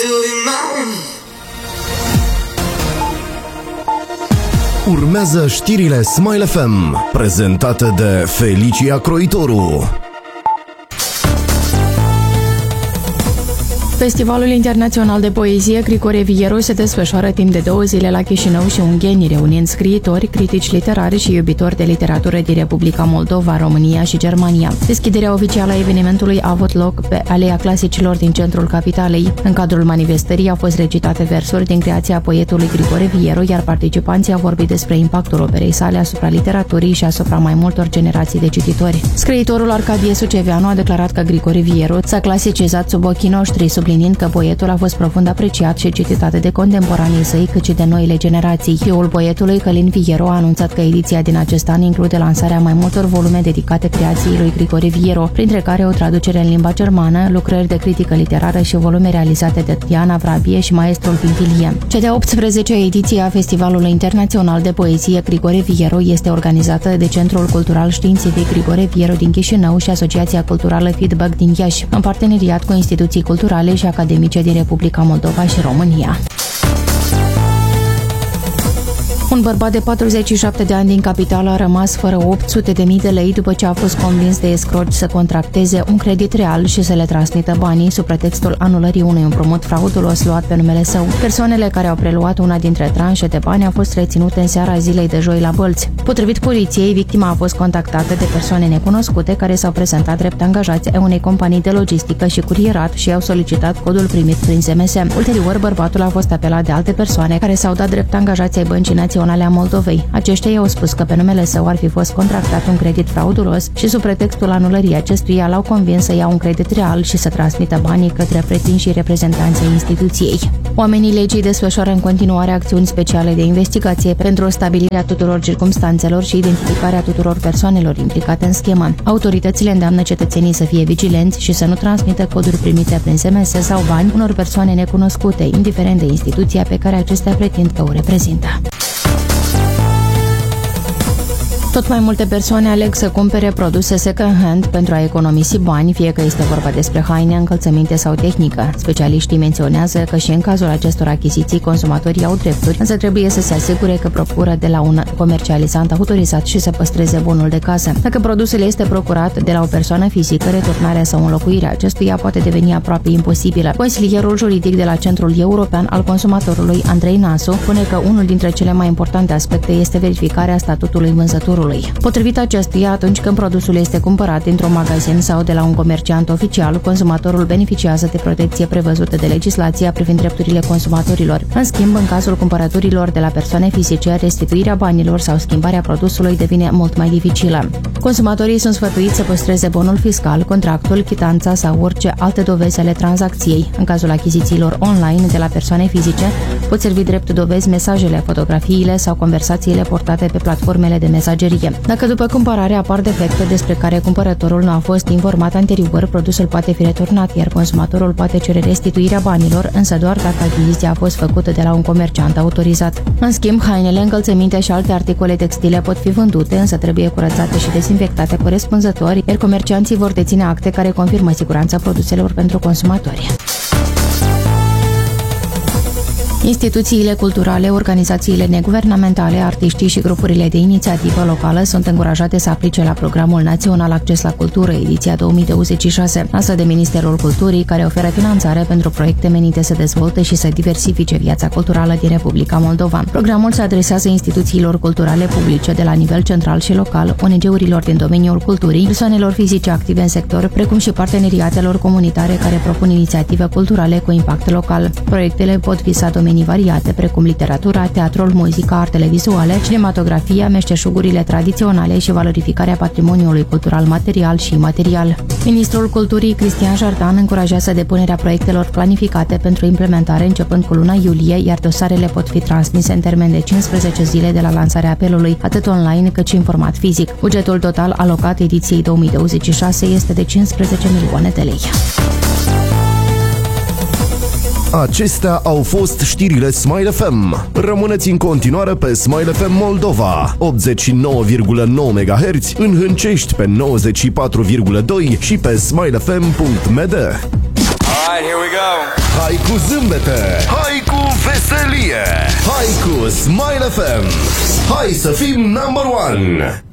Urmează știrile Smile FM, prezentate de Felicia Croitoru. Festivalul Internațional de Poezie Grigore Vieru se desfășoară timp de 2 zile la Chișinău și Ungheni, reunind scriitori, critici literari și iubitori de literatură din Republica Moldova, România și Germania. Deschiderea oficială a evenimentului a avut loc pe Aleea Clasicilor din centrul capitalei. În cadrul manifestării au fost recitate versuri din creația poetului Grigore Vieru, iar participanții au vorbit despre impactul operei sale asupra literaturii și asupra mai multor generații de cititori. Scriitorul Arcadie Suceveanu a declarat că Grigore Vieru s-a clasicizat sub ochii noștri, subliniind că poetul a fost profund apreciat și citit atât de contemporanii săi cât și de noile generații. Fiul poetului, Călin Vieru, a anunțat că ediția din acest an include lansarea mai multor volume dedicate creației lui Grigore Vieru, printre care o traducere în limba germană, lucrări de critică literară și volume realizate de Diana Vrabie și maestrul Pintilie. Cea de-a 18-a ediție a Festivalului Internațional de Poezie Grigore Vieru este organizată de Centrul Cultural Științific Grigore Vieru din Chișinău și Asociația Culturală Feedback din Iași, în parteneriat cu instituții culturale și academice din Republica Moldova și România. Un bărbat de 47 de ani din capitală a rămas fără 800.000 de lei după ce a fost convins de escroci să contracteze un credit real și să le transmită banii sub pretextul anulării unui împrumut fraudulos luat pe numele său. Persoanele care au preluat una dintre tranșe de bani au fost reținute în seara zilei de joi la Bălți. Potrivit poliției, victima a fost contactată de persoane necunoscute care s-au prezentat drept angajați ai unei companii de logistică și curierat și au solicitat codul primit prin SMS. Ulterior, bărbatul a fost apelat de alte persoane care s-au dat drept angajați ai Băncii Naționale a Moldovei. Aceștia i-au spus că pe numele său ar fi fost contractat un credit fraudulos și sub pretextul anulării acestuia l-au convins să ia un credit real și să transmită banii către pretinși reprezentanții instituției. Oamenii legii desfășoară în continuare acțiuni speciale de investigație pentru stabilirea tuturor circumstanțelor și identificarea tuturor persoanelor implicate în schemă. Autoritățile îndeamnă cetățenii să fie vigilenți și să nu transmită coduri primite prin SMS sau bani unor persoane necunoscute, indiferent de instituția pe care acestea pretind că o reprezintă. Tot mai multe persoane aleg să cumpere produse second-hand pentru a economisi bani, fie că este vorba despre haine, încălțăminte sau tehnică. Specialiștii menționează că și în cazul acestor achiziții, consumatorii au drepturi, însă trebuie să se asigure că procură de la un comercializant autorizat și să păstreze bunul de casă. Dacă produsul este procurat de la o persoană fizică, returnarea sau înlocuirea acestuia poate deveni aproape imposibilă. Consilierul juridic de la Centrul European al Consumatorului, Andrei Nasu, spune că unul dintre cele mai importante aspecte este verificarea statutului vânzătorului. Potrivit acestuia, atunci când produsul este cumpărat dintr-un magazin sau de la un comerciant oficial, consumatorul beneficiază de protecție prevăzută de legislația privind drepturile consumatorilor. În schimb, în cazul cumpărăturilor de la persoane fizice, restituirea banilor sau schimbarea produsului devine mult mai dificilă. Consumatorii sunt sfătuiți să păstreze bonul fiscal, contractul, chitanța sau orice alte dovezi ale tranzacției. În cazul achizițiilor online de la persoane fizice, pot servi drept dovezi mesajele, fotografiile sau conversațiile portate pe platformele de mesagerie. Dacă după cumpărare apar defecte despre care cumpărătorul nu a fost informat anterior, produsul poate fi returnat, iar consumatorul poate cere restituirea banilor, însă doar dacă achiziția a fost făcută de la un comerciant autorizat. În schimb, hainele, încălțăminte și alte articole textile pot fi vândute, însă trebuie curățate și dezinfectate corespunzător, iar comercianții vor deține acte care confirmă siguranța produselor pentru consumatori. Instituțiile culturale, organizațiile neguvernamentale, artiștii și grupurile de inițiativă locală sunt încurajate să aplice la Programul Național Acces la Cultură, ediția 2026, lansat de Ministerul Culturii, care oferă finanțare pentru proiecte menite să dezvolte și să diversifice viața culturală din Republica Moldova. Programul se adresează instituțiilor culturale publice de la nivel central și local, ONG-urilor din domeniul culturii, persoanelor fizice active în sector, precum și parteneriatelor comunitare care propun inițiative culturale cu impact local. Proiectele pot visa domenii variate, precum literatura, teatrul, muzica, artele vizuale, cinematografia, meșteșugurile tradiționale și valorificarea patrimoniului cultural material și imaterial. Ministrul Culturii, Cristian Jardan, încurajează depunerea proiectelor planificate pentru implementare începând cu luna iulie, iar dosarele pot fi transmise în termen de 15 zile de la lansarea apelului, atât online cât și în format fizic. Bugetul total alocat ediției 2026 este de 15 milioane de lei. Acestea au fost știrile Smile FM. Rămâneți în continuare pe Smile FM Moldova, 89,9 MHz, în Hâncești pe 94,2 și pe smilefm.md. right, here we go. Hai cu zâmbete, hai cu veselie, hai cu Smile FM. Hai să fim number one.